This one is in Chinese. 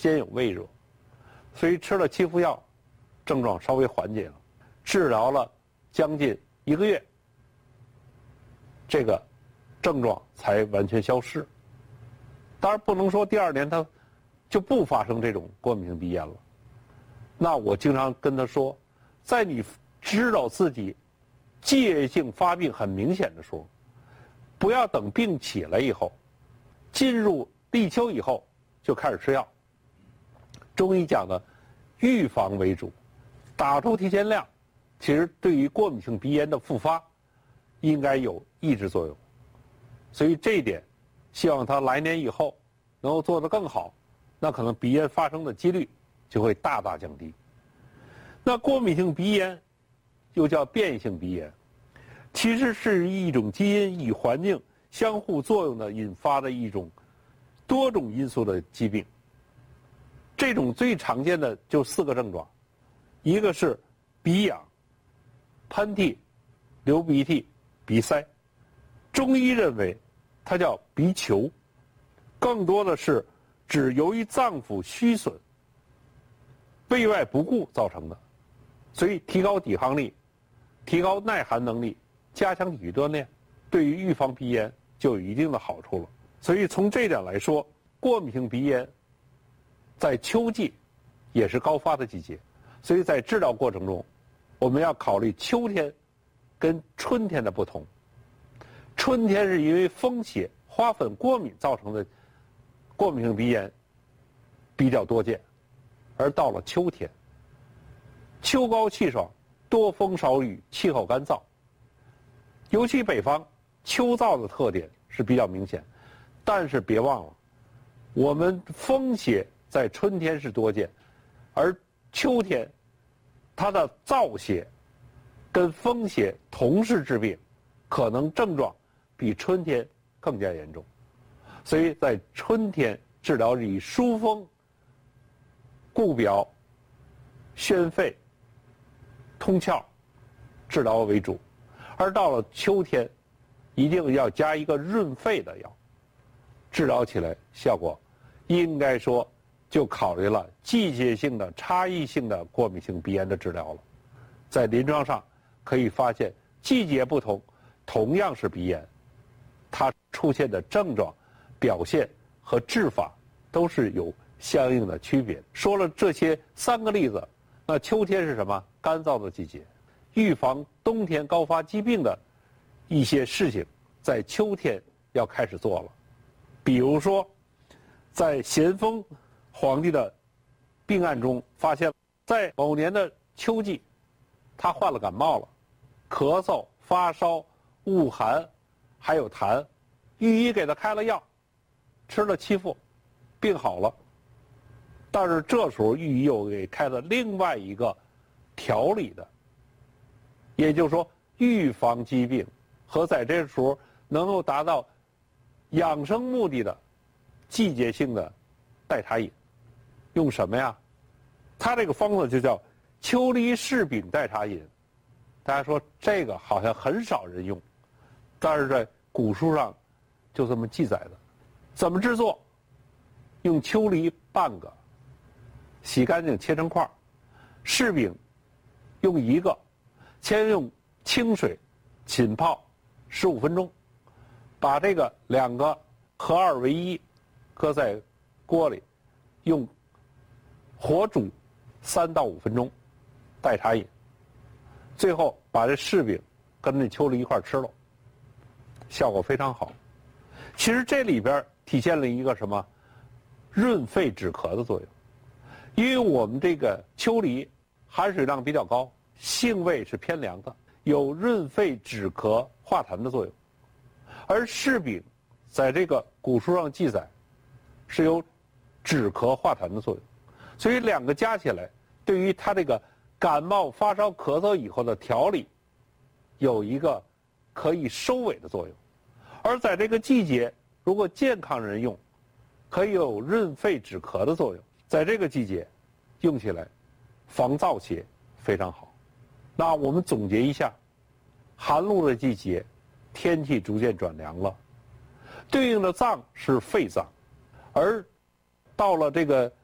先有胃热，所以吃了7副药，症状稍微缓解了，治疗了将近1个月，这个症状才完全消失。当然不能说第2年他就不发生这种过敏性鼻炎了。那我经常跟他说，在你知道自己季节性发病很明显的时候，不要等病起来以后，进入立秋以后就开始吃药。中医讲的预防为主，打出提前量，其实对于过敏性鼻炎的复发应该有抑制作用。所以这一点希望他来年以后能够做得更好，那可能鼻炎发生的几率就会大大降低。那过敏性鼻炎又叫变异性鼻炎，其实是一种基因与环境相互作用的引发的一种多种因素的疾病。这种最常见的就4个症状，一个是鼻痒、喷嚏、流鼻涕、鼻塞。中医认为它叫鼻球，更多的是指由于脏腑虚损、胃外不顾造成的。所以提高抵抗力、提高耐寒能力、加强体育锻炼，对于预防鼻炎就有一定的好处了。所以从这一点来说，过敏性鼻炎在秋季也是高发的季节，所以在治疗过程中，我们要考虑秋天跟春天的不同。春天是因为风邪、花粉过敏造成的过敏性鼻炎比较多见，而到了秋天，秋高气爽，多风少雨，气候干燥。尤其北方秋燥的特点是比较明显，但是别忘了，我们风邪在春天是多见，而秋天它的燥邪跟风邪同时治病，可能症状比春天更加严重。所以在春天治疗以疏风、固表、宣肺、通窍治疗为主，而到了秋天一定要加一个润肺的药，治疗起来效果应该说就考虑了季节性的差异性的过敏性鼻炎的治疗了。在临床上可以发现，季节不同，同样是鼻炎，它出现的症状、表现和治法都是有相应的区别。说了这些3个例子，那秋天是什么？干燥的季节，预防冬天高发疾病的一些事情，在秋天要开始做了。比如说，在咸丰皇帝的病案中发现，在某年的秋季，他患了感冒了，咳嗽、发烧、恶寒，还有痰，御医给他开了药，吃了7副，病好了。但是这时候御医又给开了另外一个调理的，也就是说预防疾病和在这时候能够达到养生目的的季节性的代茶饮。用什么呀？他这个方子就叫秋梨柿饼代茶饮。大家说这个好像很少人用，但是在古书上就这么记载的。怎么制作？用秋梨半个，洗干净切成块，柿饼用1个，先用清水浸泡15分钟，把这个2个合2为1，搁在锅里，用火煮3到5分钟，代茶饮。最后把这柿饼跟那秋梨一块吃了，效果非常好。其实这里边体现了一个什么？润肺止咳的作用。因为我们这个秋梨含水量比较高，性味是偏凉的，有润肺止咳化痰的作用。而柿饼在这个古书上记载是有止咳化痰的作用，所以2个加起来，对于它这个感冒发烧咳嗽以后的调理有一个可以收尾的作用。而在这个季节，如果健康人用，可以有润肺止咳的作用。在这个季节用起来防燥邪非常好。那我们总结一下，寒露的季节，天气逐渐转凉了，对应的脏是肺脏，而到了这个